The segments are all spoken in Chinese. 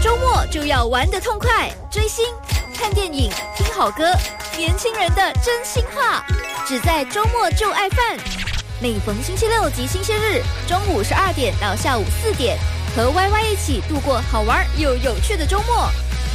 周末就要玩得痛快，追星、看电影、听好歌，年轻人的真心话，只在周末就爱饭。每逢星期六及星期日，中午12点到下午4点，和 YY 一起度过好玩又有趣的周末。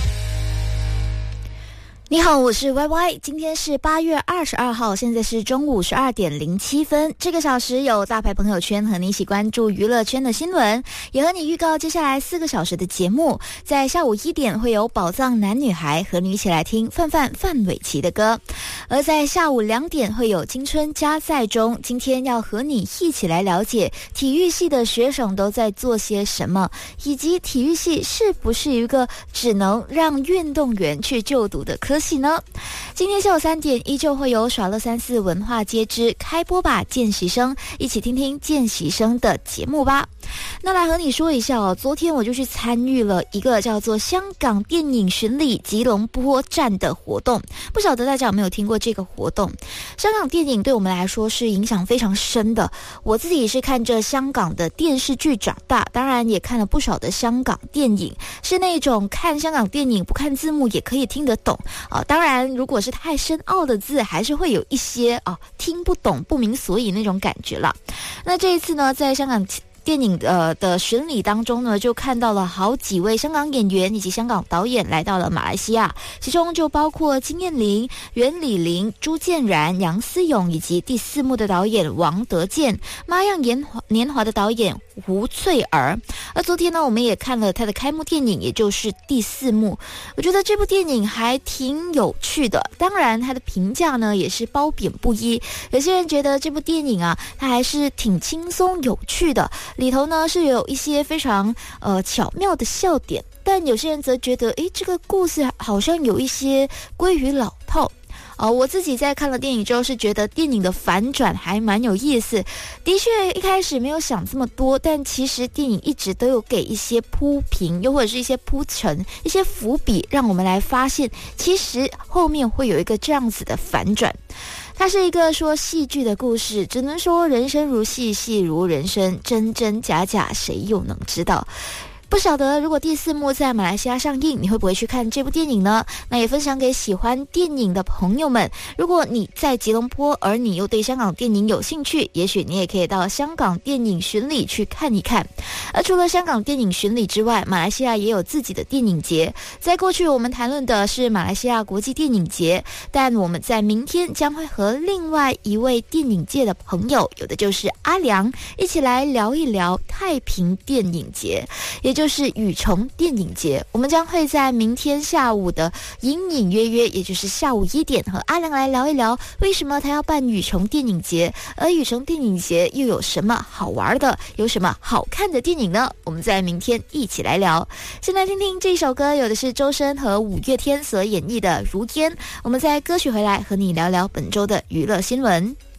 你好，我是 YY， 今天是8月22号，现在是中午12点07分。这个小时有大牌朋友圈和你一起关注娱乐圈的新闻，也和你预告接下来4个小时的节目。在下午1点会有宝藏男女孩和你一起来听范玮琪的歌，而在下午2点会有青春加载中，今天要和你一起来了解体育系的学生都在做些什么，以及体育系是不是一个只能让运动员去就读的科系呢？今天下午3点依旧会有耍乐34文化街之开播吧见习生，一起听听见习生的节目吧。那来和你说一下哦，昨天我就去参与了一个叫做香港电影巡礼吉隆坡站的活动，不晓得大家有没有听过这个活动。香港电影对我们来说是影响非常深的，我自己是看着香港的电视剧长大，当然也看了不少的香港电影，是那种看香港电影不看字幕也可以听得懂当然如果是太深奥的字还是会有一些听不懂不明所以那种感觉了。那这一次呢，在香港电影的巡礼当中呢，就看到了好几位香港演员以及香港导演来到了马来西亚，其中就包括金燕玲、袁李玲、朱建然、杨思勇，以及第4幕的导演王德健，妈样年华的导演胡翠儿。而昨天呢，我们也看了他的开幕电影，也就是第4幕。我觉得这部电影还挺有趣的，当然他的评价呢也是褒贬不一。有些人觉得这部电影它还是挺轻松有趣的，里头呢是有一些非常巧妙的笑点，但有些人则觉得这个故事好像有一些归于老套。我自己在看了电影之后是觉得电影的反转还蛮有意思，的确一开始没有想这么多，但其实电影一直都有给一些铺平，又或者是一些铺陈，一些伏笔，让我们来发现其实后面会有一个这样子的反转。它是一个说戏剧的故事，只能说人生如戏，戏如人生，真真假假谁又能知道。不晓得如果第4幕在马来西亚上映，你会不会去看这部电影呢？那也分享给喜欢电影的朋友们，如果你在吉隆坡，而你又对香港电影有兴趣，也许你也可以到香港电影巡礼去看一看。而除了香港电影巡礼之外，马来西亚也有自己的电影节。在过去我们谈论的是马来西亚国际电影节，但我们在明天将会和另外一位电影界的朋友，有的就是阿良，一起来聊一聊太平电影节，也就是雨虫电影节。我们将会在明天下午的隐隐约约，也就是下午1点，和阿良来聊一聊为什么他要办雨虫电影节，而雨虫电影节又有什么好玩的，有什么好看的电影呢？我们在明天一起来聊。先来听听这首歌，有的是周深和五月天所演绎的《如烟》。我们在歌曲回来和你聊聊本周的娱乐新闻。